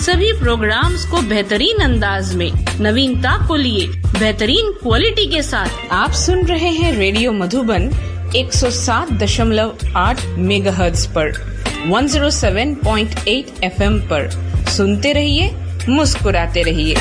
सभी प्रोग्राम्स को बेहतरीन अंदाज में, नवीनता को लिए बेहतरीन क्वालिटी के साथ आप सुन रहे हैं रेडियो मधुबन 107.8 मेगाहर्ट्ज पर 107.8 FM पर। सुनते रहिए, मुस्कुराते रहिए।